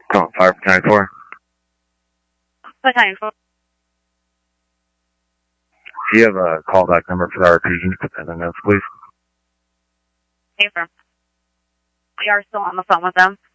Call Fire Battalion 4. Battalion 4. Do you have a callback number for the RPG? Put that in the notes, please. Affirm. We are still on the phone with them.